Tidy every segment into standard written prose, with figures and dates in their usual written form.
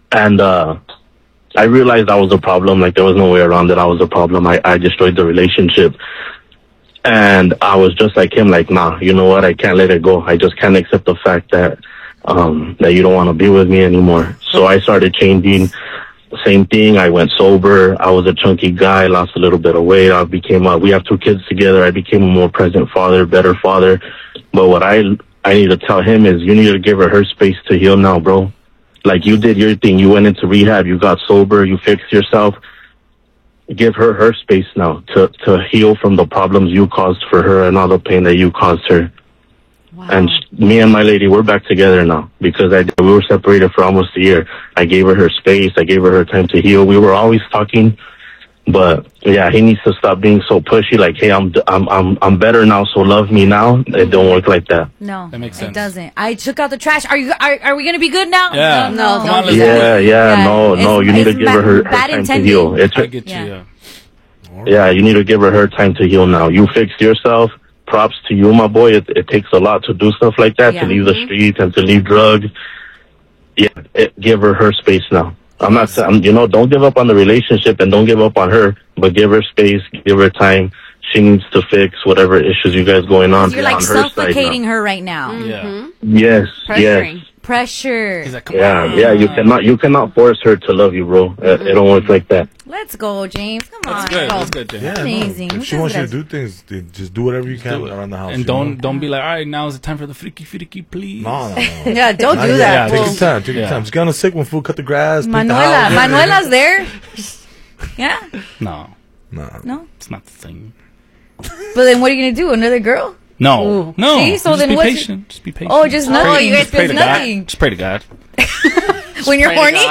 And I realized I was a problem. Like, there was no way around it. I was a problem. I destroyed the relationship. And I was just like him, like, nah, you know what? I can't let it go. I just can't accept the fact that you don't want to be with me anymore. So I started changing. Same thing. I went sober. I was a chunky guy, lost a little bit of weight. We have 2 kids together. I became a more present father, better father. But what I need to tell him is, you need to give her space to heal now, bro. Like, you did your thing. You went into rehab. You got sober. You fixed yourself. Give her space now to heal from the problems you caused for her and all the pain that you caused her. Wow. And me and my lady, we're back together now because we were separated for almost a year. I gave her space. I gave her time to heal. We were always talking, but yeah, he needs to stop being so pushy. Like, hey, I'm better now, so love me now. It don't work like that. No, that makes sense. It doesn't. I took out the trash. Are we gonna be good now? Yeah. No. No. You need to give her time to heal. I get you. Yeah, you need to give her time to heal now. You fixed yourself. Props to you, my boy. It takes a lot to do stuff like that, to leave the streets and to leave drugs. Yeah, give her space now. I'm not saying, don't give up on the relationship and don't give up on her, but give her space, give her time. She needs to fix whatever issues you guys going on. You're like suffocating her right now. Yeah. Yes. Pressuring. Yes. Pressure. Like, Yeah. You cannot force her to love you, bro. It don't work like that. Let's go, James. Come on. That's good, James. Yeah, amazing. No. If she wants you to do things, just do whatever you can around the house. And don't be like, all right, now is the time for the freaky, please. No. Yeah, don't do that. Take your time. Just get on the sick one, fool. Cut the grass. Manuela's there. Yeah. No. It's not the thing. But then what are you gonna do? Another girl? No. See? So just then be what's patient. Just be patient. Oh, just nothing. You guys pray to God. Just pray to God. When you're horny?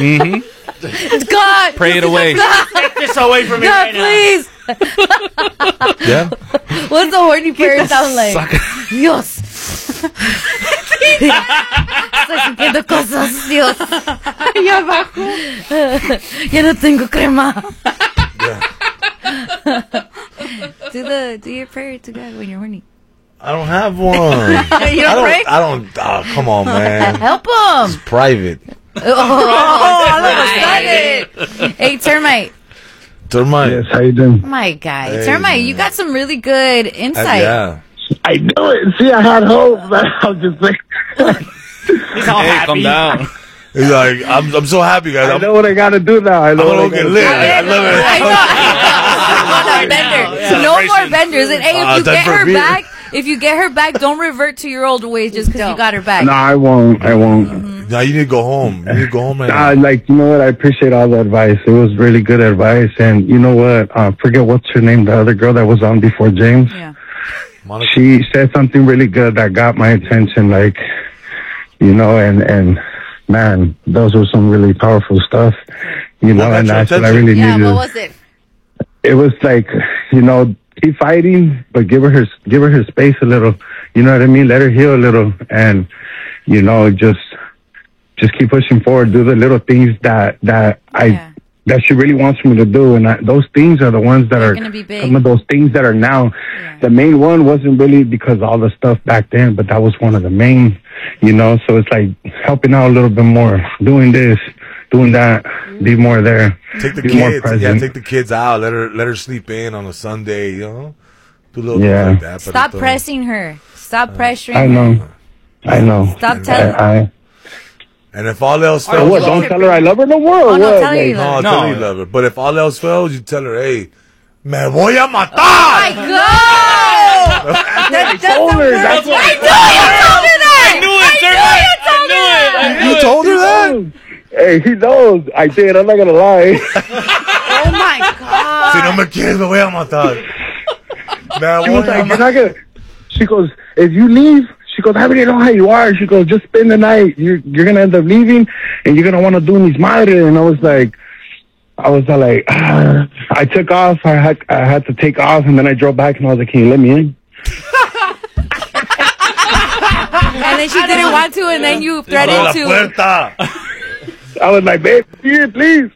God. Pray it away. Take this away from me God, right now. please. Yeah. What's the horny prayer sound like? Dios. Estoy sintiendo cosas, Dios. Allá abajo. Ya no tengo crema. Do your prayer to God when you're horny. I don't have one. You don't pray? I don't. Oh, come on, man. Help him. It's private. All of a sudden. Hey, Termite. Yes, how you doing? My guy. Hey, Termite, man. you got some really good insight. Yeah. I know it. See, I had hope. I was just like, He's all happy. Calm down. He's like, I'm so happy, guys. I know what I gotta do now. I know I'm what gonna I get gotta lit. do. I love it. No more benders. And hey, if you time get for her beer. back, don't revert to your old ways just because you got her back. No, I won't. Now you need to go home. You need to go home right now. Like, you know what? I appreciate all the advice. It was really good advice. And you know what? Forget what's her name, the other girl that was on before James. Yeah. Monica. She said something really good that got my attention. Like, and man, those were some really powerful stuff. And that's what I really needed. Yeah, what was it? It was like, keep fighting, but give her her space a little. You know what I mean? Let her heal a little, and just keep pushing forward. Do the little things that she really wants me to do, and those things are the ones that are gonna be big. some of those things that are now. Yeah. The main one wasn't really because of all the stuff back then, but that was one of the main. So it's like helping out a little bit more, doing this, doing that, be more there. Take the be more kids. present. Yeah, take the kids out. Let her sleep in on a Sunday. Do a little Yeah. thing like that. Stop pressing her. Stop pressuring her. I know. Stop telling And if all else Oh, fails, what? Don't tell her I love her no more. Oh, Or no, what? tell her you no, love I'll her. tell her you love her. But if all else fails, you tell her, hey, me voy a matar. My God! I told her. That's what I told her that! I knew it, You told her that? Hey, he knows. I did. I'm not gonna lie. Oh my God! Si no me quieres, me voy a matar. Me She voy was a like, you're matar. not gonna. She goes, if you leave, she goes, I already know how you are. She goes, just spend the night. You're gonna end up leaving, and you're gonna want to do mis madre. And I was like, I took off. I had to take off, and then I drove back, and I was like, can you let me in? And then she didn't want to, and then you Abre threatened la to. puerta. I was like, babe, here, please.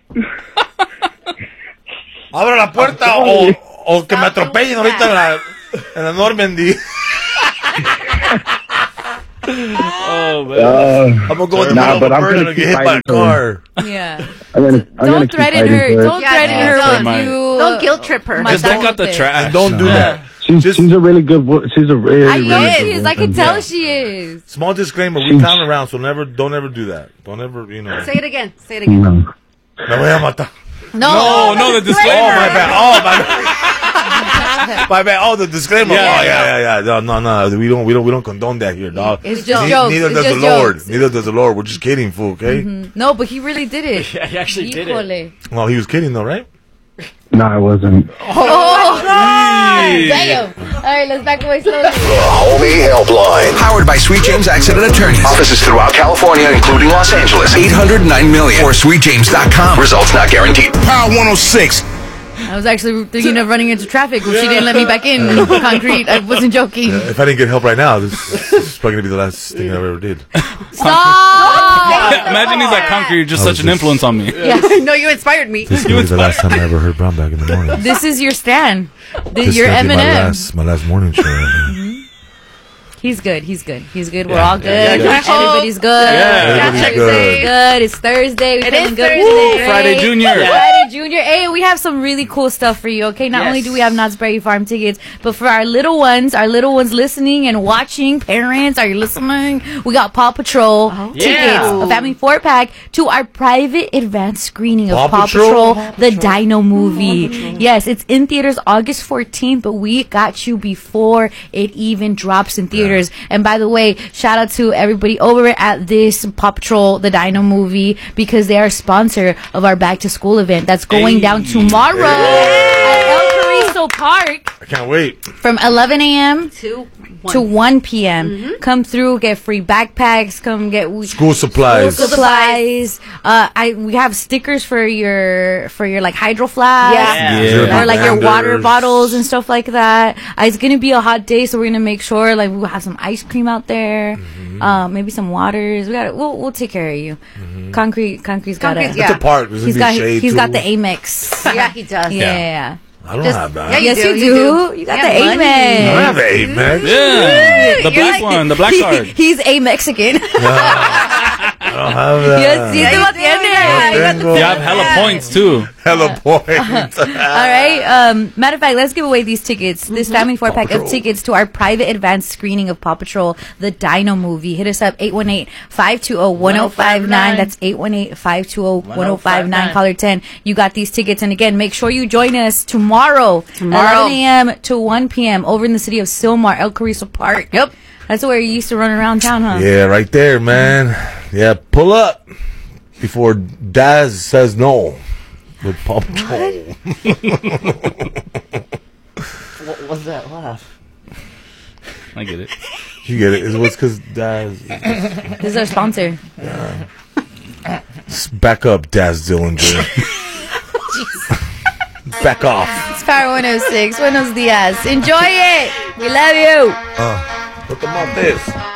Abre la puerta o que me atropellen ahorita en la Normandy. Oh, man. I'm gonna go in the Nah, middle but of a I'm bird gonna and get keep hit by a fighting for car. Yeah. I'm gonna Don't keep threaten fighting her. for her. Don't threaten her don't. with you. Don't guilt trip her. My Because they dog got the did. trash. And don't do that. She's a really good. She's a really, I really know good she is. I can woman. tell she is. Small disclaimer: we pound around, so don't ever do that. Don't ever, Say it again. Say it again. No. Me voy a matar. No, the disclaimer. Oh, my bad. Oh, my bad. My bad. Oh, the disclaimer. Yeah. Oh, yeah. No. We don't condone that here, dog. It's just jokes. Neither It's does just the Lord. jokes. Neither does the Lord. We're just kidding, fool. Okay. No, but he really did it. Yeah, he actually did it. Híjole. Well, he was kidding though, right? No, I wasn't. Damn. All right, let's back away slowly. Homie Helpline. Powered by Sweet James Accident Attorneys. Offices throughout California, including Los Angeles. 809 million. Or sweetjames.com. Results not guaranteed. Power 106. I was actually thinking of running into traffic if she didn't let me back in. Concrete. I wasn't joking. If I didn't get help right now, this is probably gonna be the last thing I ever did. Stop! Imagine he's like, Concrete, you're just I such was an just- influence on me. No, you inspired me. This is gonna be the last time I ever heard Brown Bag in the morning. This is your stand. This Your is gonna be Eminem. my last morning show. He's good. We're all good. yeah. Everybody's good. Yeah. Everybody's Everybody's good. good. It's Thursday. We're It feeling is good. Thursday. Woo, Friday Junior. Friday Junior. Hey, we have some really cool stuff for you, okay? Not only Yes. do we have Knott's Berry Farm tickets, but for our little ones listening and watching, parents, are you listening? We got Paw Patrol tickets, Yeah. a family 4-pack to our private advanced screening of Paw Paw Patrol? Patrol, the Dino movie. Yes, it's in theaters August 14th, but we got you before it even drops in theaters. And by the way, shout out to everybody over at this Paw Patrol, the Dino movie, because they are sponsor of our back to school event that's going down tomorrow at El Carrizo Park I can't wait. from 11 a.m. 2, 1. to 1 p.m. Come through, get free backpacks, come get School supplies. supplies. We have stickers for your like hydro flasks. Yeah. Or like your water Blenders. bottles and stuff like that. It's gonna be a hot day, so we're gonna make sure like we'll have some ice cream out there, maybe some waters. We'll take care of you. Concrete's got Concrete's, it. yeah. It's a park. There's He's gonna got be shade he's too. got the Amex. Yeah, he does. Yeah. I don't Just- have that. yeah, Yes, do, you you do. do. You got You the have money. Amex. I don't have an Amex. Yeah. The You're black one, the black card. He's a Mexican. I don't have that. Yes, you do at the end there. Tengo You have hella points, too. hella points. All right. Matter of fact, let's give away these tickets. This family 4-pack of Patrol. tickets to our private advanced screening of Paw Patrol, the Dino movie. Hit us up 818-520-1059. That's 818-520-1059. Caller 10. You got these tickets. And again, make sure you join us tomorrow. 11 a.m. to 1 p.m. over in the city of Silmar, El Carrizo Park. Yep. That's where you used to run around town, huh? Yeah, right there, man. Yeah, pull up before Daz says no with Paw Patrol. What was that laugh? I get it. You get it? It was because Daz. This is our sponsor. Back up, Daz Dillinger. Back off. It's Power 106. Buenos dias. Enjoy it. We love you. Put them on this.